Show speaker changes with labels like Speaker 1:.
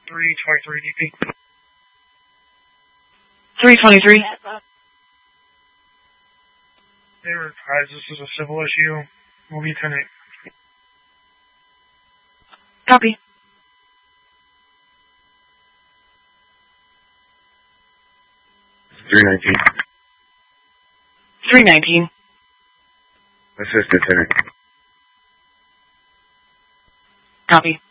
Speaker 1: 323 DP.
Speaker 2: 323.
Speaker 1: They reprise, this is a civil issue. We'll be 10-8.
Speaker 2: Copy.
Speaker 3: 319.
Speaker 2: 319.
Speaker 3: Assist Lieutenant.
Speaker 2: Copy.